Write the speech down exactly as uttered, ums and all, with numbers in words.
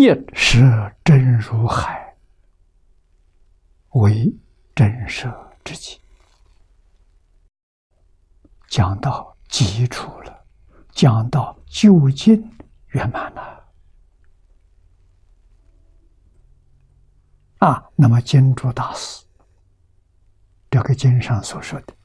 念舍真如海，为真舍之基。讲到基础了，讲到究竟圆满了啊！那么经主大师这个经上所说的